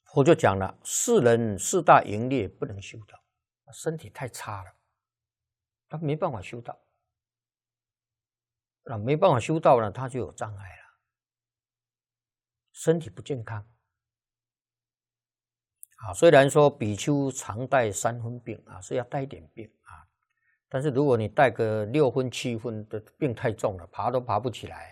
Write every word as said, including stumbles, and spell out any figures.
我就讲了，世人四大淫劣不能修道，身体太差了，他没办法修道。那没办法修道呢，他就有障碍了，身体不健康。啊，虽然说比丘常带三分病啊，是要带一点病啊，但是如果你带个六分七分的病太重了，爬都爬不起来